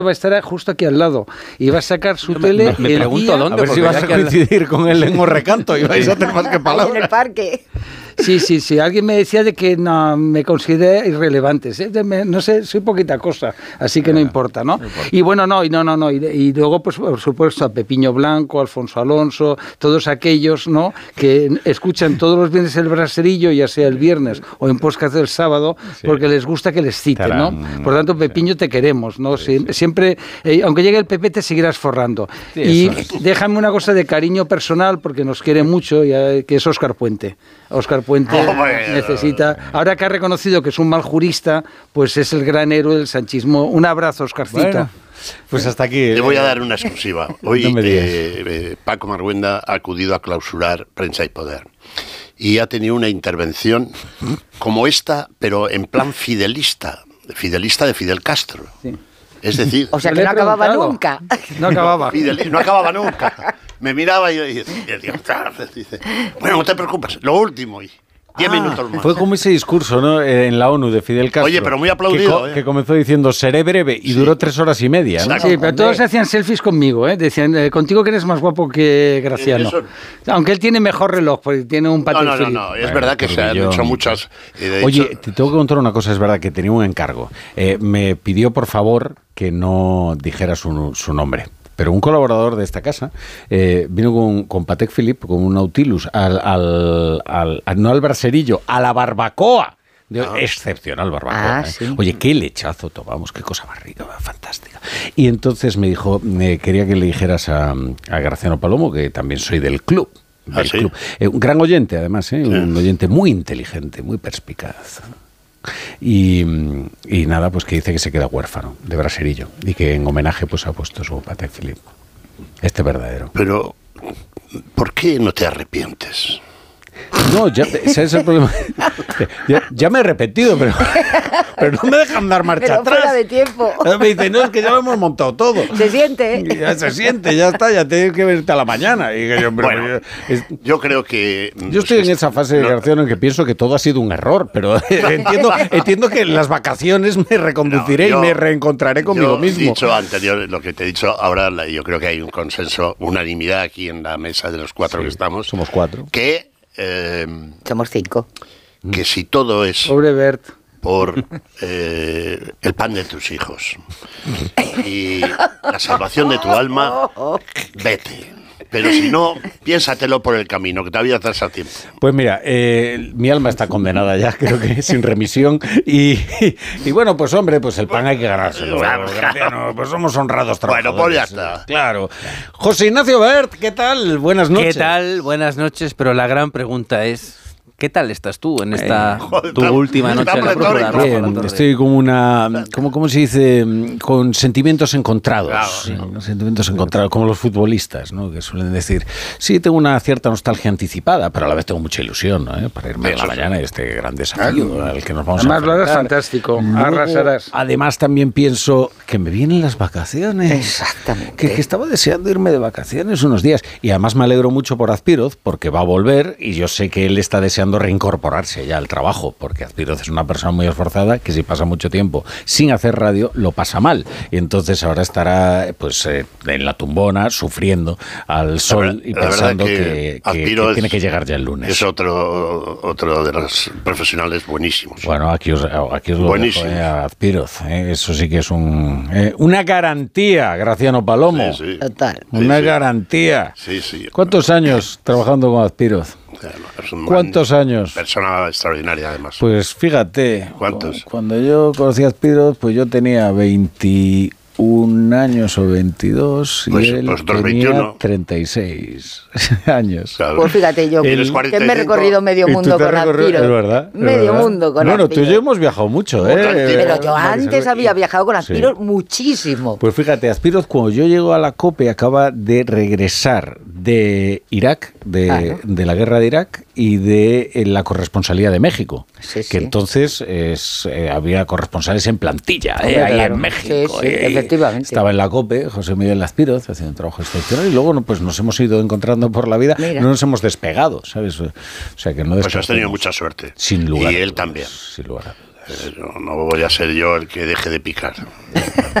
va a estar justo aquí al lado y va a sacar su tele. Me pregunto dónde. A ver si vas a coincidir con él en un recanto y vais a tener más que palabras. En el parque. Sí. Alguien me decía de que no, me considera irrelevante. No sé, soy poquita cosa, así que no importa, ¿no? Y bueno, y luego, pues por supuesto, a Pepiño Blanco, Alfonso Alonso, todos aquellos, ¿no?, que escuchan todos los viernes el Braserillo, ya sea el viernes o en podcast del sábado, porque les gusta que les citen, ¿no? Por tanto, Pepiño, te queremos, ¿no? Siempre, aunque llegue el PP, te seguirás forrando. Y déjame una cosa de cariño personal, porque nos quiere mucho, que es Óscar Puente. Óscar Puente necesita, ahora que ha reconocido que es un mal jurista, pues es el gran héroe del sanchismo. Un abrazo, Óscarcito. Bueno, pues hasta aquí. Le voy a dar una exclusiva. Hoy Paco Marguenda ha acudido a clausurar Prensa y Poder y ha tenido una intervención como esta, pero en plan fidelista de Fidel Castro. Sí. Es decir... O sea, que no acababa nunca. No acababa. No acababa nunca. Me miraba y yo dice, bueno, no te preocupes, lo último, y 10 minutos más. Fue como ese discurso, ¿no?, en la ONU de Fidel Castro. Oye, pero muy aplaudido. Que comenzó diciendo, seré breve, y duró 3 horas y media, ¿no? Sí, pero todos hacían selfies conmigo, ¿eh? Decían, contigo que eres más guapo que Graciano. Eso... Aunque él tiene mejor reloj, porque tiene un Patek Philippe. No, es verdad que se han hecho muchas... Oye, te tengo que contar una cosa, es verdad que tenía un encargo. Me pidió, por favor, que no dijera su nombre. Pero un colaborador de esta casa vino con Patek Philippe, con un Nautilus, no al braserillo, a la barbacoa. Excepcional barbacoa. Sí. Oye, qué lechazo tomamos, qué cosa más rica, fantástica. Y entonces me dijo, quería que le dijeras a Graciano Palomo, que también soy del club. Club. Un gran oyente, además, un oyente muy inteligente, muy perspicaz. Y nada, pues que dice que se queda huérfano de braserillo y que en homenaje pues ha puesto su Patek Philippe, este verdadero. Pero ¿por qué no te arrepientes? No, ese es el problema. Ya me he arrepentido, pero no me dejan dar marcha atrás. Fuera de tiempo. Me dicen, no, es que ya lo hemos montado todo. Se siente, ¿eh? Ya se siente, ya está, ya tienes que verte a la mañana. Y yo creo que... Yo estoy en esa fase de Graciano en que pienso que todo ha sido un error, pero entiendo que en las vacaciones me reconduciré y me reencontraré conmigo mismo. Dicho anterior, lo que te he dicho, ahora yo creo que hay un consenso, unanimidad aquí en la mesa de los 4 que estamos. Somos 4. Que... somos 5. Que si todo es pobre Bert por el pan de tus hijos y la salvación de tu alma, vete. Pero si no, piénsatelo por el camino, que todavía estás a tiempo. Pues mira, mi alma está condenada ya, creo que sin remisión. Y bueno, pues hombre, pues el pan hay que ganárselo. Graciano, pues somos honrados trabajadores. Bueno, pues ya está. Claro. José Ignacio Bert, ¿qué tal? Buenas noches. ¿Qué tal? Buenas noches, pero la gran pregunta es... ¿Qué tal estás tú en esta tu última noche en la Próxima? Bien, estoy como ¿cómo se dice? Con sentimientos encontrados. Claro. ¿no? Sentimientos encontrados, como los futbolistas, ¿no? Que suelen decir, sí, tengo una cierta nostalgia anticipada, pero a la vez tengo mucha ilusión, ¿no? Para irme a la mañana y este gran desafío al que nos vamos a enfrentar. Además lo harás fantástico, arrasarás. Además también pienso que me vienen las vacaciones. Exactamente. Que estaba deseando irme de vacaciones unos días. Y además me alegro mucho por Azpiroz, porque va a volver y yo sé que él está deseando reincorporarse ya al trabajo, porque Azpiroz es una persona muy esforzada que si pasa mucho tiempo sin hacer radio lo pasa mal, y entonces ahora estará pues en la tumbona sufriendo al sol y pensando que tiene que llegar ya el lunes. Es otro de los profesionales buenísimos. Bueno, aquí os lo dejo a Azpiroz, eso sí que es una garantía, Graciano Palomo. Sí. Total. Una garantía. Sí. ¿Cuántos años trabajando con Azpiroz? ¿Cuántos años? Persona extraordinaria, además. Pues fíjate. ¿Cuántos? Cuando yo conocí a Azpiroz, pues yo tenía 21 años o 22 y él tenía 21. 36 años. Claro. Pues fíjate yo, que me he recorrido medio mundo con Azpiroz. Es verdad. Medio mundo con Azpiroz. Bueno, tú y yo hemos viajado mucho, ¿eh? Pero yo antes había viajado con Azpiroz muchísimo. Pues fíjate, Azpiroz, cuando yo llego a la COPE, acaba de regresar de Irak, de la guerra de Irak y de la corresponsalía de México. Sí. Que entonces había corresponsales en plantilla, ahí en México. Sí, efectivamente. Estaba en la COPE, José Miguel Azpiroz, haciendo un trabajo excepcional, y luego pues nos hemos ido encontrando por la vida. Mira. No nos hemos despegado, ¿sabes? O sea que no Pues has tenido mucha suerte. Sin lugar. Y él también. Sin lugar a dudas. No voy a ser yo el que deje de picar.